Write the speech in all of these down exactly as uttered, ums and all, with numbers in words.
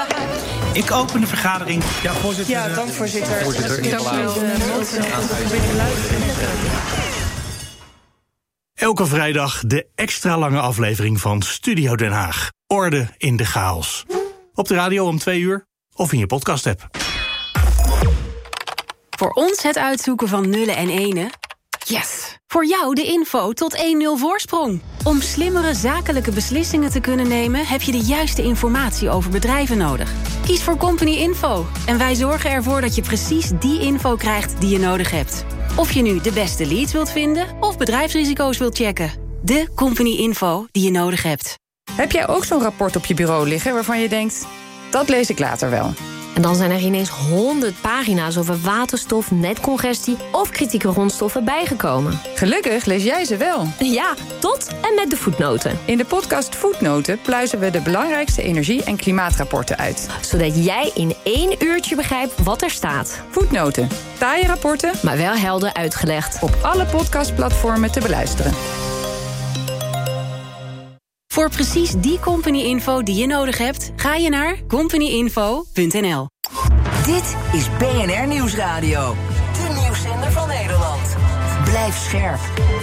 Ik open de vergadering. Ja, voorzitter. Ja, dank voorzitter. Voorzitter, Dank u wel. Elke vrijdag de extra lange aflevering van Studio Den Haag. Orde in de chaos. Op de radio om twee uur of in je podcast-app. Voor ons het uitzoeken van nullen en enen. Yes! Voor jou de info tot één nul voorsprong. Om slimmere zakelijke beslissingen te kunnen nemen... heb je de juiste informatie over bedrijven nodig. Kies voor Company Info. En wij zorgen ervoor dat je precies die info krijgt die je nodig hebt. Of je nu de beste leads wilt vinden... of bedrijfsrisico's wilt checken. De Company Info die je nodig hebt. Heb jij ook zo'n rapport op je bureau liggen waarvan je denkt... dat lees ik later wel? En dan zijn er ineens honderd pagina's over waterstof, netcongestie of kritieke grondstoffen bijgekomen. Gelukkig lees jij ze wel. Ja, tot en met de voetnoten. In de podcast Voetnoten pluizen we de belangrijkste energie- en klimaatrapporten uit. Zodat jij in één uurtje begrijpt wat er staat. Voetnoten. Taaie rapporten, maar wel helder uitgelegd. Op alle podcastplatformen te beluisteren. Voor precies die company-info die je nodig hebt... ga je naar company info punt n l. Dit is B N R Nieuwsradio. De nieuwszender van Nederland. Blijf scherp.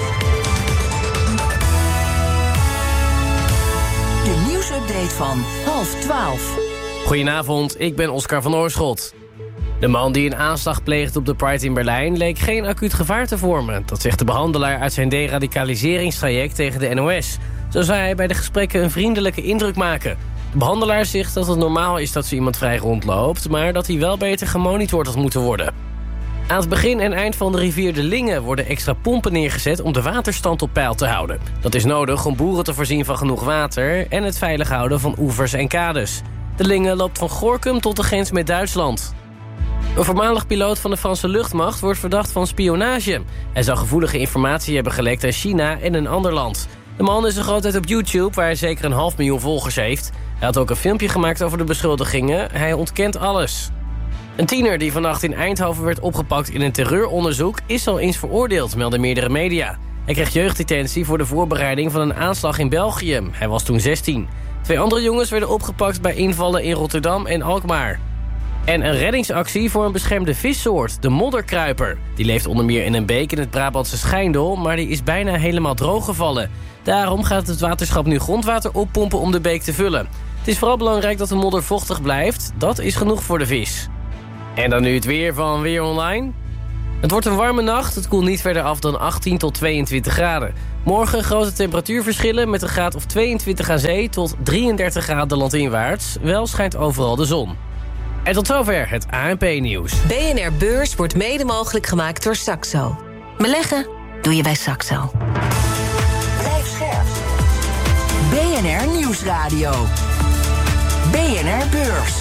De nieuwsupdate van half twaalf. Goedenavond, ik ben Oscar van Oorschot. De man die een aanslag pleegde op de Pride in Berlijn... leek geen acuut gevaar te vormen. Dat zegt de behandelaar uit zijn deradicaliseringstraject tegen de N O S... Zo zou hij bij de gesprekken een vriendelijke indruk maken. De behandelaar zegt dat het normaal is dat zo iemand vrij rondloopt... maar dat hij wel beter gemonitord had moeten worden. Aan het begin en eind van de rivier de Linge worden extra pompen neergezet... om de waterstand op peil te houden. Dat is nodig om boeren te voorzien van genoeg water... en het veilig houden van oevers en kades. De Linge loopt van Gorinchem tot de grens met Duitsland. Een voormalig piloot van de Franse luchtmacht wordt verdacht van spionage. Hij zou gevoelige informatie hebben gelekt aan China en een ander land... De man is een grootheid op YouTube, waar hij zeker een half miljoen volgers heeft. Hij had ook een filmpje gemaakt over de beschuldigingen. Hij ontkent alles. Een tiener die vannacht in Eindhoven werd opgepakt in een terreuronderzoek... is al eens veroordeeld, melden meerdere media. Hij kreeg jeugddetentie voor de voorbereiding van een aanslag in België. Hij was toen zestien. Twee andere jongens werden opgepakt bij invallen in Rotterdam en Alkmaar. En een reddingsactie voor een beschermde vissoort, de modderkruiper. Die leeft onder meer in een beek in het Brabantse Schijndel... maar die is bijna helemaal drooggevallen. Daarom gaat het waterschap nu grondwater oppompen om de beek te vullen. Het is vooral belangrijk dat de modder vochtig blijft. Dat is genoeg voor de vis. En dan nu het weer van Weer Online. Het wordt een warme nacht. Het koelt niet verder af dan achttien tot tweeëntwintig graden. Morgen grote temperatuurverschillen met een graad of tweeëntwintig aan zee... tot drieëndertig graden landinwaarts. Wel schijnt overal de zon. En tot zover het A N P-nieuws. B N R Beurs wordt mede mogelijk gemaakt door Saxo. Beleggen doe je bij Saxo. Blijf scherp. B N R Nieuwsradio. B N R Beurs.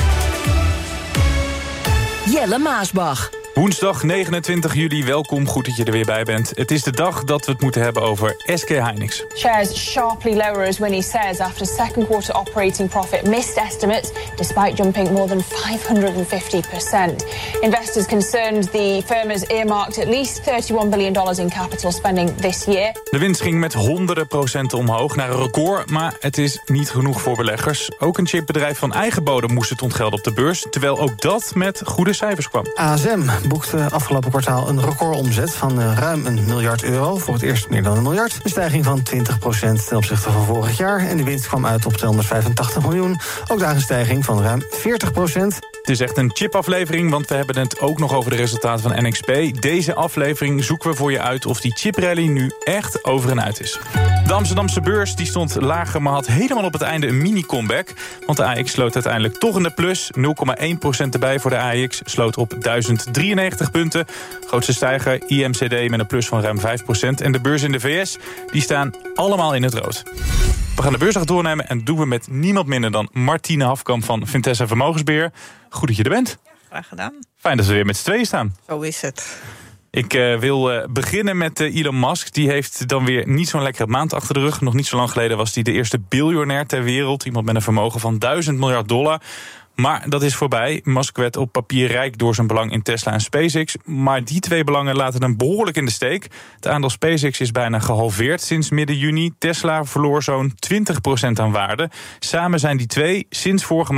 Jelle Maasbach. Woensdag negenentwintig juli, welkom, goed dat je er weer bij bent. Het is de dag dat we het moeten hebben over S K Hynix. Shares sharply lower as Winnie says after second quarter operating profit missed estimates despite jumping more than five hundred fifty percent. Investors concerned the firm has earmarked at least thirty-one billion dollars in capital spending this year. De winst ging met honderden procenten omhoog naar een record, maar het is niet genoeg voor beleggers. Ook een chipbedrijf van eigen bodem moest het ontgelden op de beurs, terwijl ook dat met goede cijfers kwam. A S M boekte afgelopen kwartaal een recordomzet van uh, ruim een miljard euro. Voor het eerst meer dan een miljard. Een stijging van twintig procent ten opzichte van vorig jaar. En de winst kwam uit op tweehonderdvijfentachtig miljoen. Ook daar een stijging van ruim veertig procent. Het is echt een chipaflevering, want we hebben het ook nog over de resultaten van N X P. Deze aflevering zoeken we voor je uit of die chiprally nu echt over en uit is. De Amsterdamse beurs die stond lager, maar had helemaal op het einde een mini-comeback. Want de A X sloot uiteindelijk toch in de plus. nul komma één procent erbij voor de A X. Sloot op duizend drieënnegentig punten. Grootste stijger I M C D met een plus van ruim vijf procent. En de beurs in de V S die staan allemaal in het rood. We gaan de beursdag doornemen en dat doen we met niemand minder dan Martine Hafkamp van Vintessa Vermogensbeheer. Goed dat je er bent. Graag gedaan. Fijn dat we weer met z'n tweeën staan. Zo is het. Ik uh, wil uh, beginnen met uh, Elon Musk. Die heeft dan weer niet zo'n lekkere maand achter de rug. Nog niet zo lang geleden was hij de eerste biljonair ter wereld. Iemand met een vermogen van duizend miljard dollar. Maar dat is voorbij. Musk werd op papier rijk door zijn belang in Tesla en SpaceX. Maar die twee belangen laten hem behoorlijk in de steek. Het aandeel SpaceX is bijna gehalveerd sinds midden juni. Tesla verloor zo'n twintig procent aan waarde. Samen zijn die twee sinds vorige maand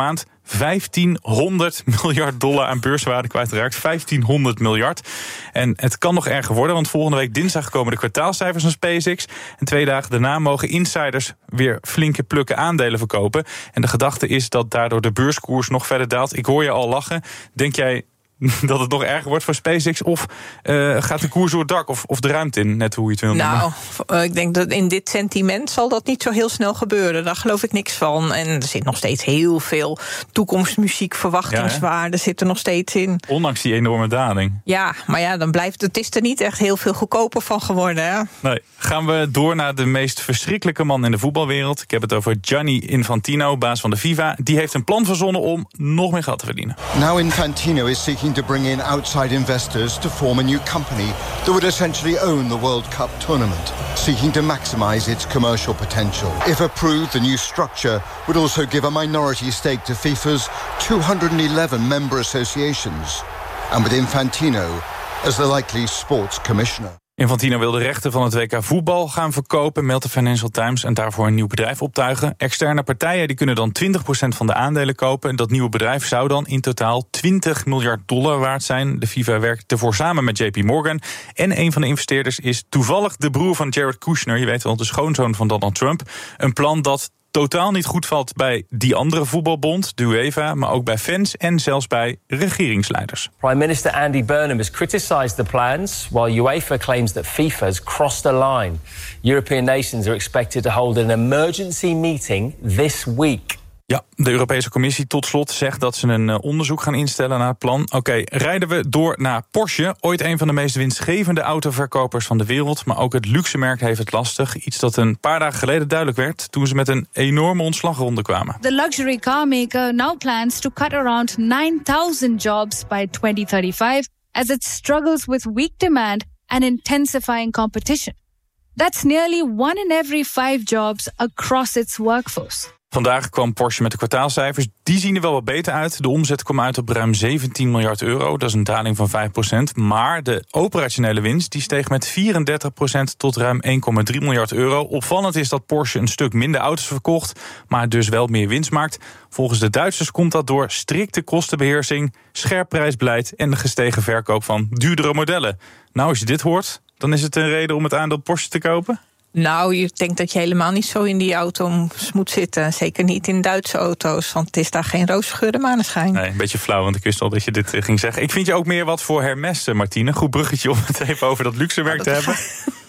vijftienhonderd miljard dollar aan beurswaarde kwijtgeraakt. vijftienhonderd miljard. En het kan nog erger worden, want volgende week dinsdag komen de kwartaalcijfers van SpaceX. En twee dagen daarna mogen insiders weer flinke plukken aandelen verkopen. En de gedachte is dat daardoor de beurskoers nog verder daalt. Ik hoor je al lachen. Denk jij dat het nog erger wordt voor SpaceX? Of uh, gaat de koers door het dak of, of de ruimte in? Net hoe je het wil noemen. Nou, ik denk dat in dit sentiment zal dat niet zo heel snel gebeuren. Daar geloof ik niks van. En er zit nog steeds heel veel toekomstmuziek, verwachtingswaarde ja, zit er nog steeds in. Ondanks die enorme daling. Ja, maar ja, dan blijft het is er niet echt heel veel goedkoper van geworden. Hè? Nee. Gaan we door naar de meest verschrikkelijke man in de voetbalwereld. Ik heb het over Gianni Infantino, baas van de FIFA. Die heeft een plan verzonnen om nog meer geld te verdienen. Now Infantino is seeking to bring in outside investors to form a new company that would essentially own the World Cup tournament, seeking to maximize its commercial potential. If approved, the new structure would also give a minority stake to FIFA's two hundred eleven member associations, and with Infantino as the likely sports commissioner. Infantino wil de rechten van het W K voetbal gaan verkopen, meldt de Financial Times, en daarvoor een nieuw bedrijf optuigen. Externe partijen die kunnen dan twintig procent van de aandelen kopen. Dat nieuwe bedrijf zou dan in totaal twintig miljard dollar waard zijn. De FIFA werkt ervoor samen met J P Morgan. En een van de investeerders is toevallig de broer van Jared Kushner, je weet wel, de schoonzoon van Donald Trump. Een plan dat totaal niet goed valt bij die andere voetbalbond, de UEFA, maar ook bij fans en zelfs bij regeringsleiders. Prime Minister Andy Burnham has criticised the plans, while UEFA claims that FIFA has crossed a line. European nations are expected to hold an emergency meeting this week. Ja, de Europese Commissie tot slot zegt dat ze een onderzoek gaan instellen naar het plan. Oké, okay, rijden we door naar Porsche. Ooit een van de meest winstgevende autoverkopers van de wereld. Maar ook het luxemerk heeft het lastig. Iets dat een paar dagen geleden duidelijk werd toen ze met een enorme ontslagronde kwamen. The luxury car maker now plans to cut around nine thousand jobs by twenty thirty-five as it struggles with weak demand and intensifying competition. That's nearly one in every five jobs across its workforce. Vandaag kwam Porsche met de kwartaalcijfers. Die zien er wel wat beter uit. De omzet kwam uit op ruim zeventien miljard euro. Dat is een daling van vijf procent. Maar de operationele winst die steeg met vierendertig procent tot ruim één komma drie miljard euro. Opvallend is dat Porsche een stuk minder auto's verkocht, maar dus wel meer winst maakt. Volgens de Duitsers komt dat door strikte kostenbeheersing, scherp prijsbeleid en de gestegen verkoop van duurdere modellen. Nou, als je dit hoort, dan is het een reden om het aandeel Porsche te kopen? Nou, je denkt dat je helemaal niet zo in die auto moet zitten. Zeker niet in Duitse auto's, want het is daar geen roze geur en maneschijn. Nee, een beetje flauw, want ik wist al dat je dit ging zeggen. Ik vind je ook meer wat voor Hermes, Martine. Goed bruggetje om het even over dat luxewerk te hebben.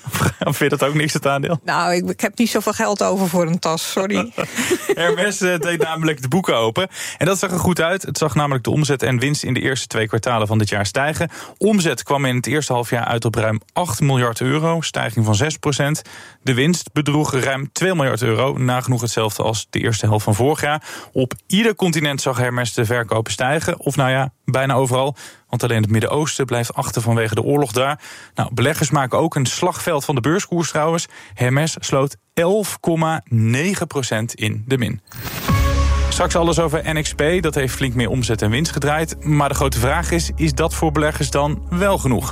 Of vind je dat ook niks, het aandeel? Nou, ik, ik heb niet zoveel geld over voor een tas, sorry. Hermes deed namelijk de boeken open. En dat zag er goed uit. Het zag namelijk de omzet en winst in de eerste twee kwartalen van dit jaar stijgen. Omzet kwam in het eerste halfjaar uit op ruim acht miljard euro. Stijging van zes procent. De winst bedroeg ruim twee miljard euro. Nagenoeg hetzelfde als de eerste helft van vorig jaar. Op ieder continent zag Hermes de verkopen stijgen. Of nou ja, bijna overal. Want alleen het Midden-Oosten blijft achter vanwege de oorlog daar. Nou, beleggers maken ook een slagveld van de beurskoers trouwens. Hermes sloot elf komma negen procent in de min. Straks alles over N X P. Dat heeft flink meer omzet en winst gedraaid. Maar de grote vraag is, is dat voor beleggers dan wel genoeg?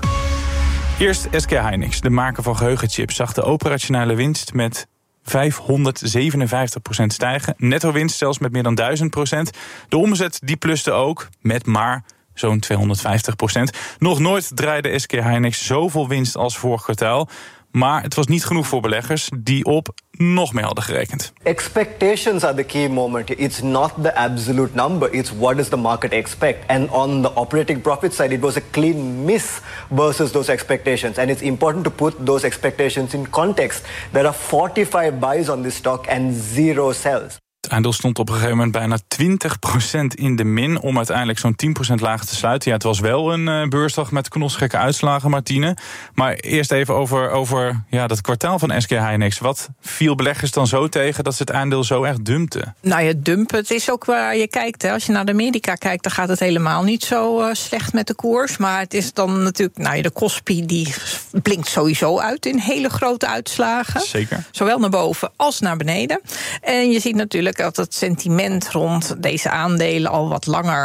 Eerst S K Hynix, de maker van geheugenchips, zag de operationele winst met vijfhonderdzevenenvijftig procent stijgen. Netto winst zelfs met meer dan duizend procent. De omzet die pluste ook met maar zo'n tweehonderdvijftig procent. Nog nooit draaide S K Hynix zoveel winst als vorig kwartaal. Maar het was niet genoeg voor beleggers die op nog meer hadden gerekend. Expectations are the key moment. It's not the absolute number. It's what does the market expect. And on the operating profit side, it was a clean miss versus those expectations. And it's important to put those expectations in context. There are forty-five buys on this stock and zero sells. Het aandeel stond op een gegeven moment bijna twintig procent in de min, om uiteindelijk zo'n tien procent lager te sluiten. Ja, het was wel een uh, beursdag met knosgekke uitslagen, Martine. Maar eerst even over, over ja, dat kwartaal van S K Hynix. Wat viel beleggers dan zo tegen dat ze het aandeel zo erg dumpten? Nou ja, dumpen, het is ook waar je kijkt. Hè. Als je naar de Amerika kijkt, dan gaat het helemaal niet zo uh, slecht met de koers. Maar het is dan natuurlijk, nou ja, de Kospi die blinkt sowieso uit in hele grote uitslagen. Zeker. Zowel naar boven als naar beneden. En je ziet natuurlijk dat het sentiment rond deze aandelen al wat langer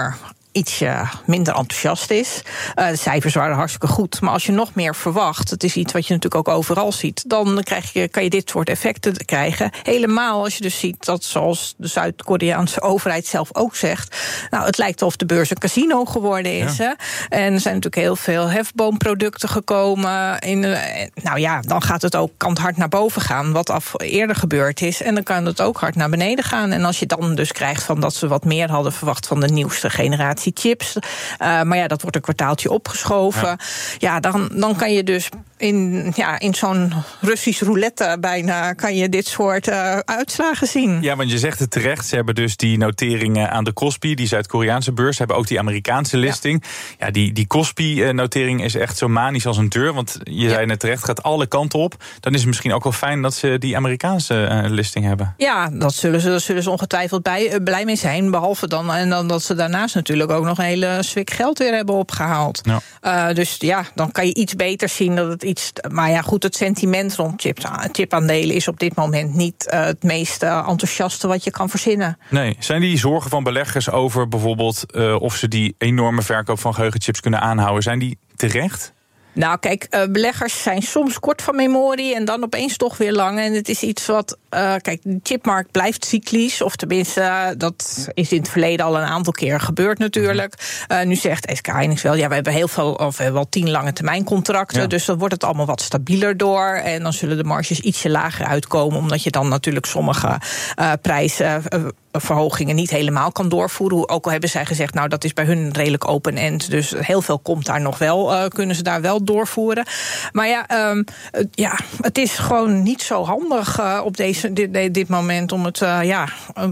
ietsje minder enthousiast is. Uh, de cijfers waren hartstikke goed. Maar als je nog meer verwacht, het is iets wat je natuurlijk ook overal ziet, dan krijg je, kan je dit soort effecten krijgen. Helemaal als je dus ziet dat, zoals de Zuid-Koreaanse overheid zelf ook zegt, nou, het lijkt of de beurs een casino geworden is. Ja. Hè? En er zijn natuurlijk heel veel hefboomproducten gekomen. In, nou ja, dan gaat het ook, kan het hard naar boven gaan, wat af eerder gebeurd is. En dan kan het ook hard naar beneden gaan. En als je dan dus krijgt van dat ze wat meer hadden verwacht van de nieuwste generatie chips. Uh, maar ja, dat wordt een kwartaaltje opgeschoven. Ja, ja dan, dan kan je dus in, ja, in zo'n Russisch roulette bijna kan je dit soort uh, uitslagen zien. Ja, want je zegt het terecht. Ze hebben dus die noteringen aan de Kospi, die Zuid-Koreaanse beurs. Ze hebben ook die Amerikaanse listing. Ja, ja die, die Kospi-notering is echt zo manisch als een deur. Want je ja. zei net terecht, gaat alle kanten op. Dan is het misschien ook wel fijn dat ze die Amerikaanse uh, listing hebben. Ja, dat zullen ze, daar zullen ze ongetwijfeld bij, uh, blij mee zijn. Behalve dan, en dan dat ze daarnaast natuurlijk ook nog een hele zwik geld weer hebben opgehaald. Ja. Uh, dus ja, dan kan je iets beter zien dat het iets. Maar ja, goed, het sentiment rond chips, chipaandelen is op dit moment niet uh, het meest uh, enthousiaste wat je kan verzinnen. Nee, zijn die zorgen van beleggers over bijvoorbeeld uh, of ze die enorme verkoop van geheugenchips kunnen aanhouden, zijn die terecht? Nou, kijk, uh, beleggers zijn soms kort van memorie en dan opeens toch weer lang. En het is iets wat, uh, kijk, de chipmarkt blijft cyclisch. Of tenminste, uh, dat is in het verleden al een aantal keer gebeurd natuurlijk. Uh, nu zegt S K Hynix wel, ja, we hebben heel veel, of we hebben wel tien lange termijn contracten. Ja. Dus dan wordt het allemaal wat stabieler door. En dan zullen de marges ietsje lager uitkomen, omdat je dan natuurlijk sommige uh, prijzen Uh, verhogingen niet helemaal kan doorvoeren. Ook al hebben zij gezegd, nou, dat is bij hun redelijk open-end. Dus heel veel komt daar nog wel, uh, kunnen ze daar wel doorvoeren. Maar ja, um, uh, ja het is gewoon niet zo handig uh, op deze, dit, dit moment om het, uh, ja,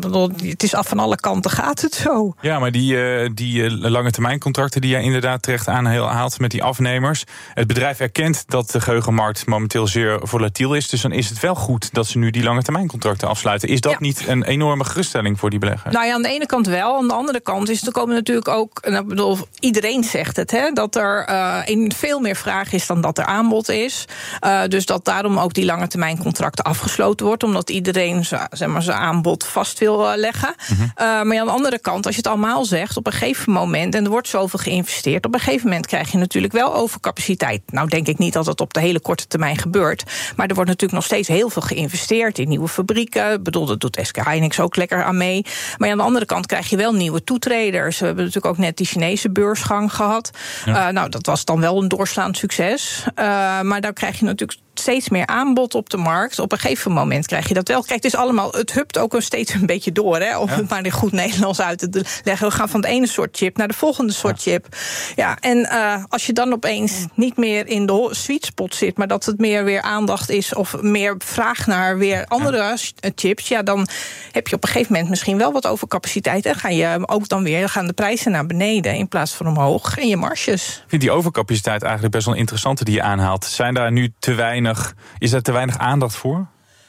het is af van alle kanten gaat het zo. Ja, maar die, uh, die uh, lange termijn contracten die jij inderdaad terecht aanhaalt met die afnemers. Het bedrijf erkent dat de geheugenmarkt momenteel zeer volatiel is. Dus dan is het wel goed dat ze nu die lange termijn contracten afsluiten. Is dat ja. niet een enorme geruststelling voor die beleggers? Nou ja, aan de ene kant wel. Aan de andere kant is er komen natuurlijk ook, en ik bedoel, iedereen zegt het, hè, dat er uh, in veel meer vraag is dan dat er aanbod is. Uh, dus dat daarom ook die lange termijn contracten afgesloten wordt, omdat iedereen zeg maar, zijn aanbod vast wil uh, leggen. Mm-hmm. Uh, maar ja, aan de andere kant, als je het allemaal zegt, op een gegeven moment, en er wordt zoveel geïnvesteerd, op een gegeven moment krijg je natuurlijk wel overcapaciteit. Nou denk ik niet dat het op de hele korte termijn gebeurt, maar er wordt natuurlijk nog steeds heel veel geïnvesteerd in nieuwe fabrieken. Ik bedoel, dat doet S K Hynix ook lekker aan mee. Maar ja, aan de andere kant krijg je wel nieuwe toetreders. We hebben natuurlijk ook net die Chinese beursgang gehad. Ja. Uh, nou, dat was dan wel een doorslaand succes. Uh, maar daar krijg je natuurlijk steeds meer aanbod op de markt. Op een gegeven moment krijg je dat wel. Kijk, het is allemaal, het hupt ook een steeds een beetje door, hè, om ja. het maar in goed Nederlands uit te leggen. We gaan van het ene soort chip naar de volgende soort ja. chip. Ja, en uh, als je dan opeens niet meer in de sweet spot zit, maar dat het meer weer aandacht is of meer vraag naar weer andere ja. chips, ja, dan heb je op een gegeven moment misschien wel wat overcapaciteit en ga je ook dan weer, gaan de prijzen naar beneden in plaats van omhoog en je marges. Ik vind die overcapaciteit eigenlijk best wel een interessante die je aanhaalt. Zijn daar nu te weinig Is er te weinig aandacht voor?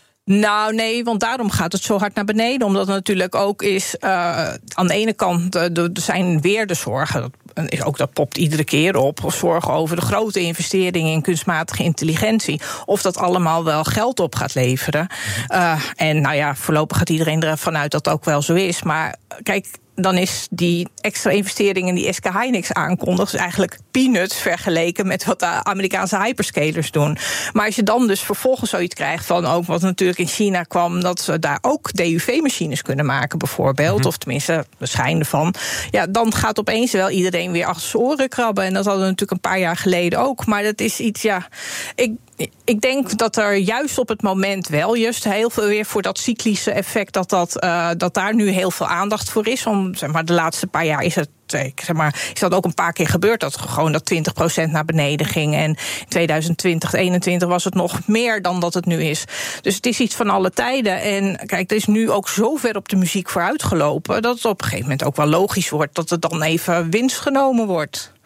Nou, nee, want daarom gaat het zo hard naar beneden. Omdat het natuurlijk ook is, uh, aan de ene kant, uh, er zijn weer de zorgen, dat, ook dat popt iedere keer op, zorgen over de grote investeringen in kunstmatige intelligentie. Of dat allemaal wel geld op gaat leveren. Uh, en nou ja, voorlopig gaat iedereen ervan uit dat het ook wel zo is. Maar kijk, dan is die extra investeringen die S K Hynix aankondigt eigenlijk peanuts vergeleken met wat de Amerikaanse hyperscalers doen. Maar als je dan dus vervolgens zoiets krijgt van ook wat natuurlijk in China kwam, dat ze daar ook D U V-machines kunnen maken bijvoorbeeld, mm-hmm. of tenminste de schijn ervan, ja, dan gaat opeens wel iedereen weer achter zijn oren krabben. En dat hadden we natuurlijk een paar jaar geleden ook. Maar dat is iets, ja, ik Ik denk dat er juist op het moment wel juist heel veel weer voor dat cyclische effect, dat, dat, uh, dat daar nu heel veel aandacht voor is. Om, zeg maar, de laatste paar jaar is het, zeg maar, is dat ook een paar keer gebeurd, dat gewoon dat twintig procent naar beneden ging. En in twintig twintig, eenentwintig was het nog meer dan dat het nu is. Dus het is iets van alle tijden. En kijk, er is nu ook zo ver op de muziek vooruitgelopen dat het op een gegeven moment ook wel logisch wordt dat er dan even winst genomen wordt.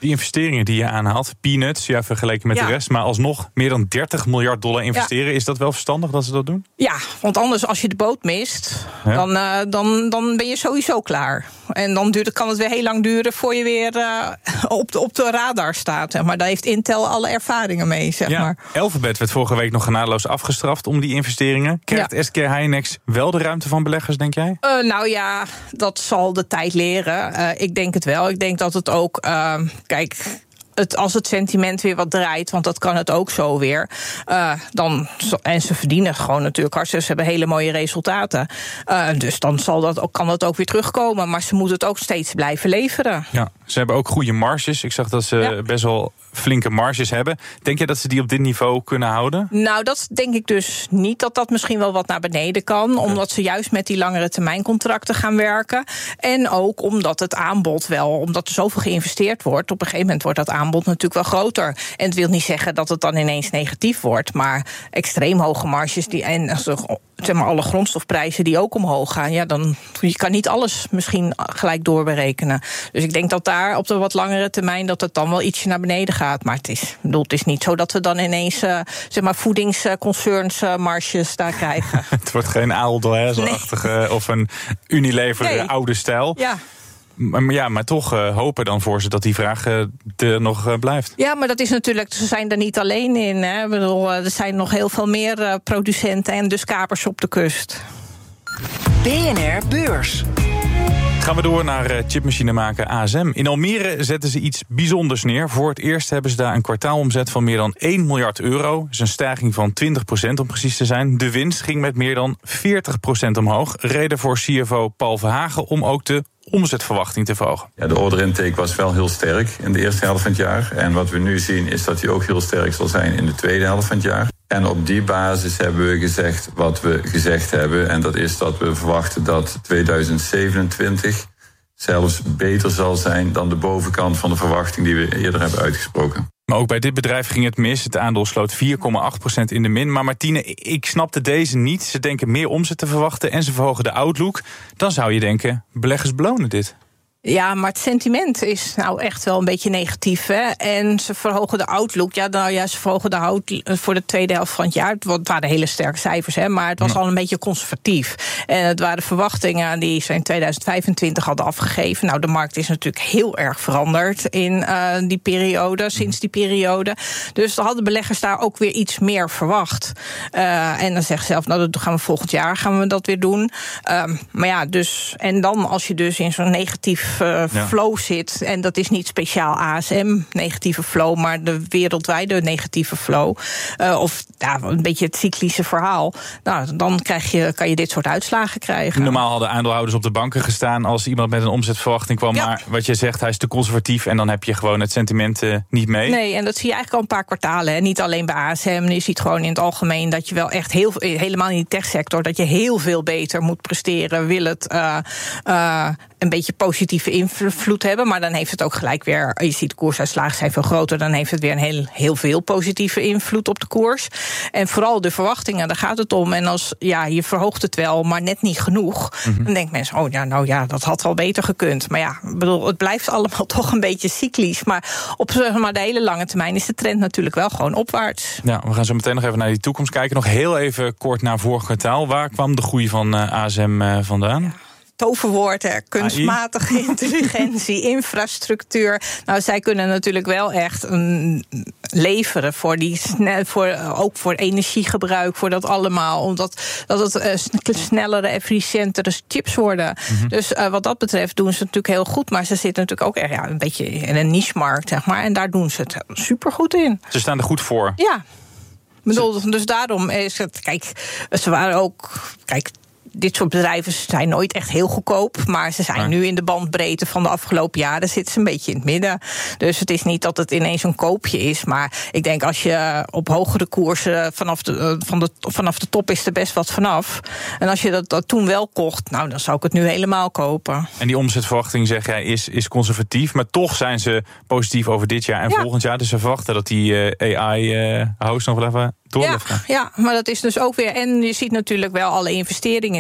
Die investeringen die je aanhaalt, peanuts, ja, vergeleken met ja. de rest, maar alsnog meer dan dertig miljard dollar investeren. Ja. Is dat wel verstandig dat ze dat doen? Ja, want anders als je de boot mist, ja. dan, uh, dan, dan ben je sowieso klaar. En dan duurt, kan het weer heel lang duren voor je weer uh, op, de, op de radar staat. Zeg maar. Daar heeft Intel alle ervaringen mee, zeg ja. maar. Alphabet werd vorige week nog genadeloos afgestraft om die investeringen. Krijgt ja. S K Hynix wel de ruimte van beleggers, denk jij? Uh, nou ja, dat zal de tijd leren. Uh, ik denk het wel. Ik denk dat het ook... Uh, kijk... Het, als het sentiment weer wat draait, want dat kan het ook zo weer. Uh, dan, en ze verdienen gewoon natuurlijk hard. Ze hebben hele mooie resultaten. Uh, dus dan zal dat ook, kan dat ook weer terugkomen. Maar ze moeten het ook steeds blijven leveren. Ja, ze hebben ook goede marges. Ik zag dat ze ja. best wel flinke marges hebben. Denk je dat ze die op dit niveau kunnen houden? Nou, dat denk ik dus niet. Dat dat misschien wel wat naar beneden kan. Okay. Omdat ze juist met die langere termijn contracten gaan werken. En ook omdat het aanbod wel, omdat er zoveel geïnvesteerd wordt. Op een gegeven moment wordt dat aanbod natuurlijk wel groter. En het wil niet zeggen dat het dan ineens negatief wordt. Maar extreem hoge marges die, en zeg maar alle grondstofprijzen die ook omhoog gaan. Ja, dan je kan niet alles misschien gelijk doorberekenen. Dus ik denk dat daar op de wat langere termijn dat het dan wel ietsje naar beneden gaat. Maar het is, bedoel, het is niet zo dat we dan ineens uh, zeg maar voedingsconcerns uh, marges daar krijgen. Het wordt geen Ahold-Delhaize-achtige nee. of een Unilever nee. oude stijl. Ja. Maar ja, maar toch uh, hopen dan voor ze dat die vraag uh, er nog uh, blijft. Ja, maar dat is natuurlijk, ze zijn er niet alleen in. Hè. Ik bedoel, er zijn nog heel veel meer uh, producenten en dus kapers op de kust. B N R Beurs. Gaan we door naar uh, chipmachinemaker A S M. In Almere zetten ze iets bijzonders neer. Voor het eerst hebben ze daar een kwartaalomzet van meer dan één miljard euro. Dat is een stijging van twintig procent om precies te zijn. De winst ging met meer dan veertig procent omhoog. Reden voor C F O Paul Verhagen om ook de omzetverwachting te verhogen. Ja, de order intake was wel heel sterk in de eerste helft van het jaar. En wat we nu zien is dat die ook heel sterk zal zijn in de tweede helft van het jaar. En op die basis hebben we gezegd wat we gezegd hebben. En dat is dat we verwachten dat tweeduizend zevenentwintig zelfs beter zal zijn dan de bovenkant van de verwachting die we eerder hebben uitgesproken. Maar ook bij dit bedrijf ging het mis. Het aandeel sloot vier komma acht procent in de min. Maar Martine, ik snapte deze niet. Ze denken meer omzet te verwachten en ze verhogen de outlook. Dan zou je denken, beleggers belonen dit. Ja, maar het sentiment is nou echt wel een beetje negatief. Hè? En ze verhogen de outlook. Ja, nou ja, ze verhogen de outlook voor de tweede helft van het jaar. Het waren hele sterke cijfers, hè, maar het was ja. al een beetje conservatief. En het waren verwachtingen die ze in tweeduizend vijfentwintig hadden afgegeven. Nou, de markt is natuurlijk heel erg veranderd in uh, die periode, sinds die periode. Dus dan hadden beleggers daar ook weer iets meer verwacht. Uh, en dan zeggen ze zelf, nou, dat gaan we volgend jaar gaan we dat weer doen. Um, maar ja, dus en dan als je dus in zo'n negatief Uh, ja. flow zit. En dat is niet speciaal A S M, negatieve flow, maar de wereldwijde negatieve flow. Uh, of ja, een beetje het cyclische verhaal. Nou, dan krijg je, kan je dit soort uitslagen krijgen. Normaal hadden aandeelhouders op de banken gestaan als iemand met een omzetverwachting kwam. Ja. Maar wat je zegt, hij is te conservatief en dan heb je gewoon het sentiment uh, niet mee. Nee, en dat zie je eigenlijk al een paar kwartalen. Hè. Niet alleen bij A S M. Je ziet gewoon in het algemeen dat je wel echt heel, helemaal in die techsector, dat je heel veel beter moet presteren. Wil het uh, uh, een beetje positieve invloed hebben, maar dan heeft het ook gelijk weer, je ziet de koersuitslagen zijn veel groter, dan heeft het weer een heel, heel veel positieve invloed op de koers. En vooral de verwachtingen, daar gaat het om. En als, ja, je verhoogt het wel, maar net niet genoeg, mm-hmm. dan denken mensen, oh ja, nou ja, dat had wel beter gekund. Maar ja, bedoel, het blijft allemaal toch een beetje cyclisch, maar op zeg maar, de hele lange termijn is de trend natuurlijk wel gewoon opwaarts. Ja, we gaan zo meteen nog even naar die toekomst kijken. Nog heel even kort naar vorig kwartaal. Waar kwam de groei van uh, A S M uh, vandaan? Ja. Toverwoord, kunstmatige A I. Intelligentie, infrastructuur. Nou, zij kunnen natuurlijk wel echt um, leveren voor die snel, voor, uh, ook voor energiegebruik, voor dat allemaal. Omdat dat het uh, snellere, efficiëntere chips worden. Mm-hmm. Dus uh, wat dat betreft doen ze het natuurlijk heel goed. Maar ze zitten natuurlijk ook echt ja, een beetje in een niche-markt, zeg maar. En daar doen ze het supergoed in. Ze staan er goed voor. Ja. Bedoel, dus daarom is het, kijk, ze waren ook, kijk, dit soort bedrijven zijn nooit echt heel goedkoop, maar ze zijn ja. nu in de bandbreedte van de afgelopen jaren zitten ze een beetje in het midden. Dus het is niet dat het ineens een koopje is, maar ik denk als je op hogere koersen vanaf de, van de, vanaf de top is er best wat vanaf. En als je dat, dat toen wel kocht, nou dan zou ik het nu helemaal kopen. En die omzetverwachting, zeg jij, is, is conservatief, maar toch zijn ze positief over dit jaar en ja. volgend jaar. Dus ze verwachten dat die uh, A I-host uh, nog wel even door blijft gaan. Ja, ja, maar dat is dus ook weer, en je ziet natuurlijk wel alle investeringen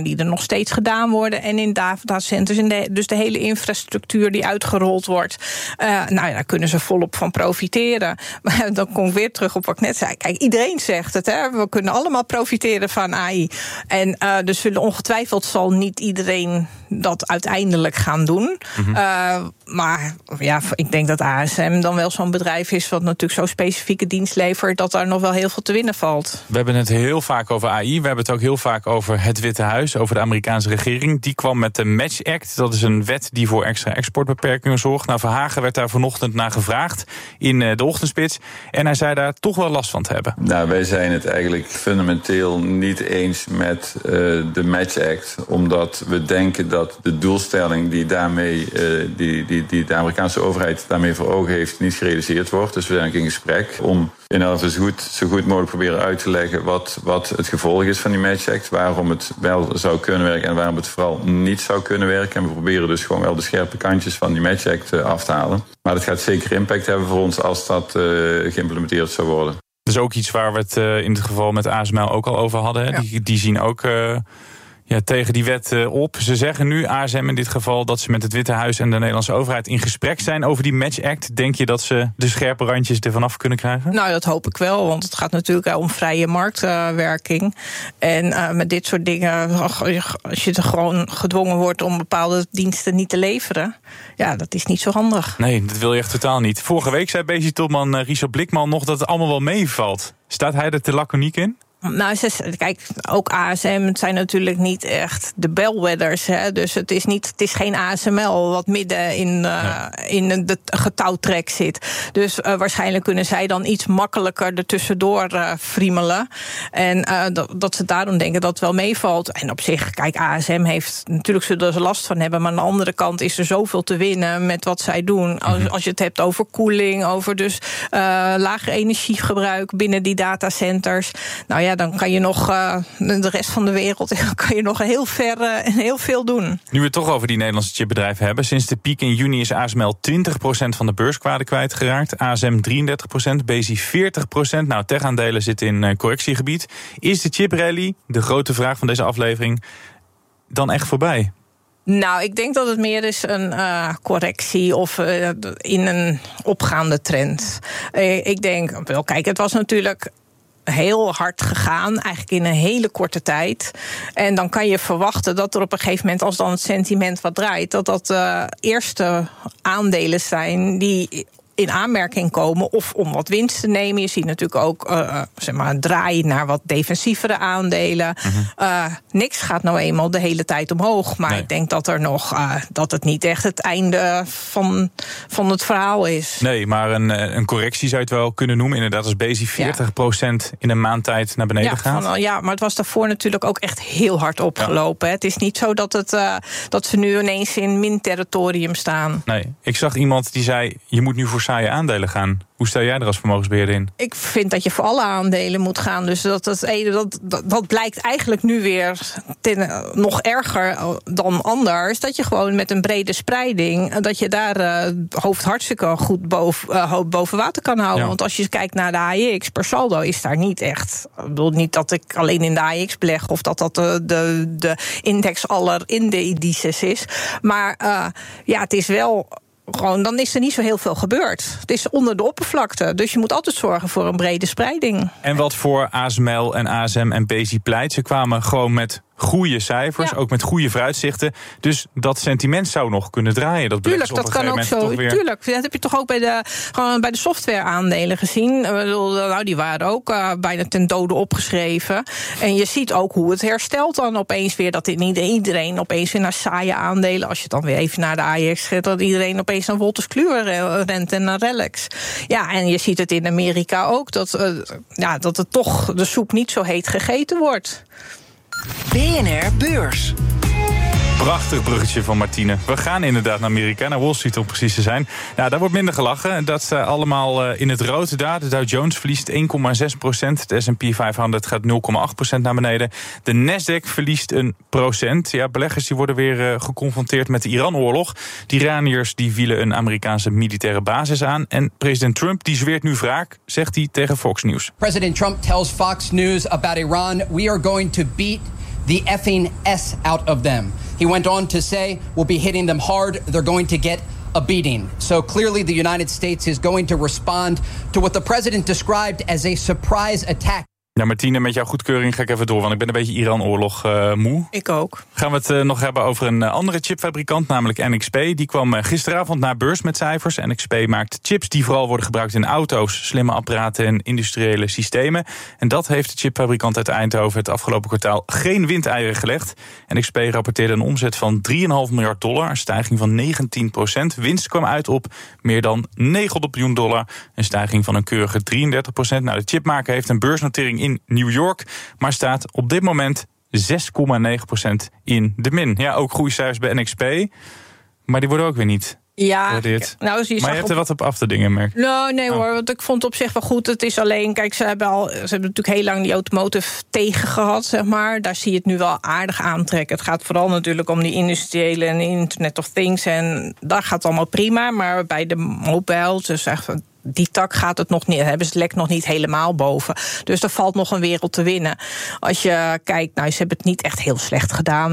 dingen die er nog steeds gedaan worden. En in datacenters, in de, dus de hele infrastructuur die uitgerold wordt. Uh, nou ja, daar kunnen ze volop van profiteren. Maar dan kom ik weer terug op wat ik net zei. Kijk, iedereen zegt het, hè. We kunnen allemaal profiteren van A I. En uh, dus zullen ongetwijfeld zal niet iedereen dat uiteindelijk gaan doen. Mm-hmm. Uh, maar ja, ik denk dat A S M dan wel zo'n bedrijf is wat natuurlijk zo'n specifieke dienst levert, dat daar nog wel heel veel te winnen valt. We hebben het heel vaak over A I. We hebben het ook heel vaak over het Witte Huis, over de Amerikaanse regering. Die kwam met de Match Act. Dat is een wet die voor extra exportbeperkingen zorgt. Nou, Verhagen werd daar vanochtend naar gevraagd in de ochtendspits. En hij zei daar toch wel last van te hebben. Nou, wij zijn het eigenlijk fundamenteel niet eens met uh, de Match Act. Omdat we denken dat de doelstelling die, daarmee, uh, die, die, die de Amerikaanse overheid daarmee voor ogen heeft niet gerealiseerd wordt. Dus we zijn in gesprek om in elk geval zo goed, zo goed mogelijk proberen uit te leggen wat, wat het gevolg is van die Match Act. Waarom het wel zou kunnen werken en waarom het vooral niet zou kunnen werken. En we proberen dus gewoon wel de scherpe kantjes van die Match Act uh, af te halen. Maar dat gaat zeker impact hebben voor ons als dat uh, geïmplementeerd zou worden. Dat is ook iets waar we het uh, in het geval met A S M L ook al over hadden. Hè? Ja. Die, die zien ook uh, ja, tegen die wet uh, op. Ze zeggen nu, A S M in dit geval, dat ze met het Witte Huis en de Nederlandse overheid in gesprek zijn over die Match Act. Denk je dat ze de scherpe randjes ervan af kunnen krijgen? Nou, dat hoop ik wel, want het gaat natuurlijk uh, om vrije marktwerking. Uh, en uh, met dit soort dingen, als je er gewoon gedwongen wordt om bepaalde diensten niet te leveren, ja, dat is niet zo handig. Nee, dat wil je echt totaal niet. Vorige week zei Bezi-topman uh, Richard Blikman nog dat het allemaal wel meevalt. Staat hij er te laconiek in? Nou, kijk, ook A S M, het zijn natuurlijk niet echt de bellwethers. Hè? Dus het is, niet, het is geen A S M L wat midden in, uh, nee. in de getouwtrek zit. Dus uh, waarschijnlijk kunnen zij dan iets makkelijker ertussendoor uh, friemelen. En uh, dat, dat ze daarom denken dat het wel meevalt. En op zich, kijk, A S M heeft, natuurlijk zullen ze er last van hebben, maar aan de andere kant is er zoveel te winnen met wat zij doen. Als, mm-hmm. als je het hebt over koeling, over dus uh, lager energiegebruik binnen die datacenters. Nou ja, dan kan je nog uh, de rest van de wereld kan je nog heel ver en uh, heel veel doen. Nu we het toch over die Nederlandse chipbedrijven hebben. Sinds de piek in juni is A S M L twintig procent van de beurswaarde kwijtgeraakt. A S M drieëndertig procent, Bezi veertig procent. Nou, tech-aandelen zitten in uh, correctiegebied. Is de chiprally, de grote vraag van deze aflevering, dan echt voorbij? Nou, ik denk dat het meer is een uh, correctie of uh, in een opgaande trend. Uh, ik denk, wel, kijk, het was natuurlijk heel hard gegaan, eigenlijk in een hele korte tijd. En dan kan je verwachten dat er op een gegeven moment, als dan het sentiment wat draait, dat dat uh, eerste aandelen zijn die in aanmerking komen of om wat winst te nemen. Je ziet natuurlijk ook uh, zeg maar, draaien naar wat defensievere aandelen. Mm-hmm. Uh, niks gaat nou eenmaal de hele tijd omhoog. Maar nee. Ik denk dat er nog uh, dat het niet echt het einde van, van het verhaal is. Nee, maar een, een correctie zou je het wel kunnen noemen. Inderdaad, als Bezi veertig procent ja. in een maand tijd naar beneden ja, gaat. Van, ja, maar het was daarvoor natuurlijk ook echt heel hard opgelopen. Ja. Het is niet zo dat, het, uh, dat ze nu ineens in min-territorium staan. Nee, ik zag iemand die zei, je moet nu voor saaie aandelen gaan. Hoe sta jij er als vermogensbeheerder in? Ik vind dat je voor alle aandelen moet gaan. Dus dat, dat, dat, dat, dat blijkt eigenlijk nu weer ten, nog erger dan anders. Dat je gewoon met een brede spreiding, dat je daar uh, hoofd hartstikke goed boven, uh, boven water kan houden. Ja. Want als je kijkt naar de A E X per saldo, is daar niet echt. Ik bedoel niet dat ik alleen in de A E X beleg of dat dat de, de, de index aller indices is. Maar uh, ja, het is wel gewoon, dan is er niet zo heel veel gebeurd. Het is onder de oppervlakte. Dus je moet altijd zorgen voor een brede spreiding. En wat voor A S M L en A S M en Bezi pleit, ze kwamen gewoon met goede cijfers, ja. ook met goede vooruitzichten. Dus dat sentiment zou nog kunnen draaien. Dat tuurlijk, dat kan ook zo. Weer... Tuurlijk, dat heb je toch ook bij de, gewoon bij de software-aandelen gezien. Nou, die waren ook uh, bijna ten dode opgeschreven. En je ziet ook hoe het herstelt dan opeens weer. Dat niet iedereen opeens weer naar saaie aandelen, als je dan weer even naar de A E X gaat, dat iedereen opeens naar Wolters Kluwer rent en naar Relax. Ja, en je ziet het in Amerika ook, dat, uh, ja, dat het toch de soep niet zo heet gegeten wordt. B N R Beurs. Prachtig bruggetje van Martine. We gaan inderdaad naar Amerika, naar Wall Street om precies te zijn. Nou, daar wordt minder gelachen. Dat staat allemaal in het rood daar. De Dow Jones verliest één komma zes procent. De S en P vijfhonderd gaat nul komma acht procent naar beneden. De Nasdaq verliest een procent. Ja, beleggers die worden weer uh, geconfronteerd met de Iran-oorlog. De Iraniërs die vielen een Amerikaanse militaire basis aan. En president Trump die zweert nu wraak, zegt hij tegen Fox News. President Trump tells Fox News about Iran, we are going to beat the effing S out of them. He went on to say, we'll be hitting them hard. They're going to get a beating. So clearly the United States is going to respond to what the president described as a surprise attack. Ja, Martine, met jouw goedkeuring ga ik even door, want ik ben een beetje Iran-oorlog uh, moe. Ik ook. Gaan we het uh, nog hebben over een uh, andere chipfabrikant, namelijk N X P. Die kwam uh, gisteravond naar beurs met cijfers. N X P maakt chips die vooral worden gebruikt in auto's, slimme apparaten en industriële systemen. En dat heeft de chipfabrikant uit Eindhoven het afgelopen kwartaal geen windeieren gelegd. N X P rapporteerde een omzet van drie komma vijf miljard dollar, een stijging van negentien procent. Winst kwam uit op meer dan negenhonderd miljoen dollar, een stijging van een keurige drieëndertig procent. Nou, de chipmaker heeft een beursnotering in New York, maar staat op dit moment zes komma negen procent in de min. Ja, ook groeicijfers bij N X P, maar die worden ook weer niet ja, gewaardeerd. Nou, maar je hebt op... er wat op af te dingen, merk. Nou, nee hoor, want ik vond het op zich wel goed. Het is alleen, kijk, ze hebben, al, ze hebben natuurlijk heel lang die automotive tegen gehad, zeg maar. Daar zie je het nu wel aardig aantrekken. Het gaat vooral natuurlijk om die industriële en Internet of Things. En daar gaat het allemaal prima, maar bij de mobile, dus echt die tak gaat het nog niet, hebben ze het lek nog niet helemaal boven. Dus er valt nog een wereld te winnen. Als je kijkt, nou, ze hebben het niet echt heel slecht gedaan.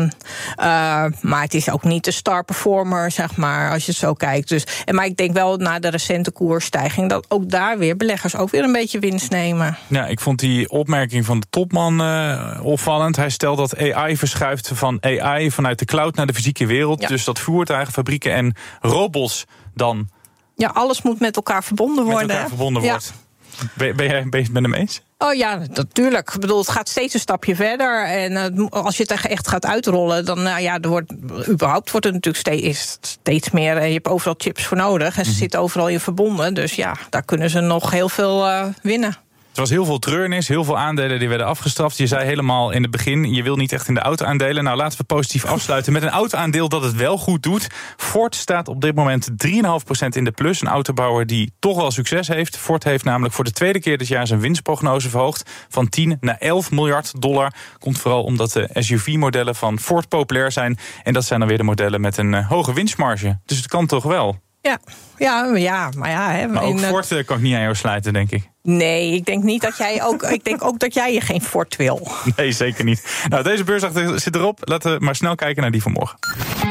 Uh, maar het is ook niet de star performer, zeg maar, als je het zo kijkt. Dus, en maar ik denk wel, na de recente koersstijging, dat ook daar weer beleggers ook weer een beetje winst nemen. Ja, ik vond die opmerking van de topman uh, opvallend. Hij stelt dat A I verschuift van A I vanuit de cloud naar de fysieke wereld. Ja. Dus dat voertuigen, fabrieken en robots dan... Ja, alles moet met elkaar verbonden worden. Met elkaar verbonden ja. wordt. Ben, ben jij bezig met hem eens? Oh ja, natuurlijk. Ik bedoel, het gaat steeds een stapje verder. En uh, als je het echt gaat uitrollen, dan uh, ja, er wordt überhaupt wordt er natuurlijk steeds, steeds meer. Uh, je hebt overal chips voor nodig en ze mm-hmm. zitten overal in verbonden. Dus ja, daar kunnen ze nog heel veel uh, winnen. Er was heel veel treurnis, heel veel aandelen die werden afgestraft. Je zei helemaal in het begin, je wil niet echt in de auto-aandelen. Nou, laten we positief afsluiten met een auto-aandeel dat het wel goed doet. Ford staat op dit moment drie komma vijf procent in de plus. Een autobouwer die toch wel succes heeft. Ford heeft namelijk voor de tweede keer dit jaar zijn winstprognose verhoogd. Van tien naar elf miljard dollar. Komt vooral omdat de S U V-modellen van Ford populair zijn. En dat zijn dan weer de modellen met een uh, hoge winstmarge. Dus het kan toch wel? Ja, ja, ja maar ja. Hè, maar ook in, Ford uh, kan ik niet aan jou slijten, denk ik. Nee, ik denk niet dat jij ook. ik denk ook dat jij je geen Ford wil. Nee, zeker niet. Nou, deze beursdag zit erop. Laten we maar snel kijken naar die van morgen.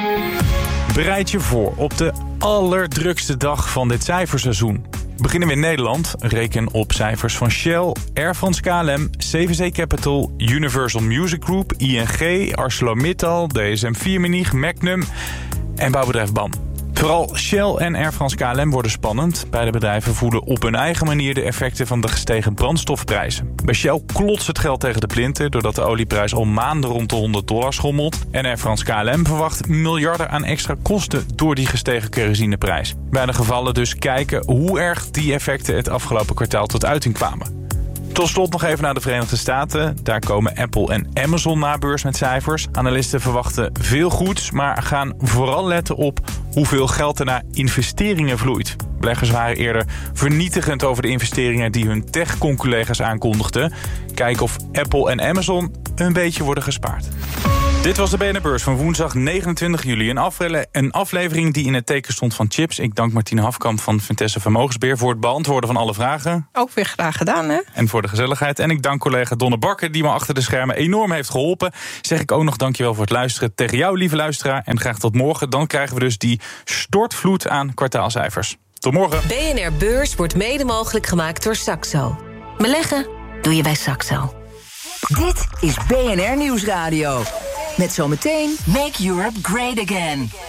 Bereid je voor op de allerdrukste dag van dit cijferseizoen. Beginnen we in Nederland. Reken op cijfers van Shell, Air France K L M, C V C Capital, Universal Music Group, I N G, ArcelorMittal, D S M Firmenich, Magnum en bouwbedrijf BAM. Vooral Shell en Air France K L M worden spannend. Beide bedrijven voelen op hun eigen manier de effecten van de gestegen brandstofprijzen. Bij Shell klotst het geld tegen de plinten doordat de olieprijs al maanden rond de honderd dollar schommelt. En Air France K L M verwacht miljarden aan extra kosten door die gestegen kerosineprijs. Beide gevallen dus kijken hoe erg die effecten het afgelopen kwartaal tot uiting kwamen. Tot slot nog even naar de Verenigde Staten. Daar komen Apple en Amazon na beurs met cijfers. Analisten verwachten veel goeds, maar gaan vooral letten op hoeveel geld er naar investeringen vloeit. Beleggers waren eerder vernietigend over de investeringen die hun tech-conculega's aankondigden. Kijken of Apple en Amazon een beetje worden gespaard. Dit was de B N R Beurs van woensdag negenentwintig juli. Een, afle- een aflevering die in het teken stond van chips. Ik dank Martine Hafkamp van Vitesse Vermogensbeheer voor het beantwoorden van alle vragen. Ook weer graag gedaan, hè? En voor de gezelligheid. En ik dank collega Donne Bakker, die me achter de schermen enorm heeft geholpen. Zeg ik ook nog dankjewel voor het luisteren tegen jou, lieve luisteraar. En graag tot morgen. Dan krijgen we dus die stortvloed aan kwartaalcijfers. Tot morgen. B N R Beurs wordt mede mogelijk gemaakt door Saxo. Beleggen doe je bij Saxo. Dit is B N R Nieuwsradio. Met zometeen Make Europe Great Again.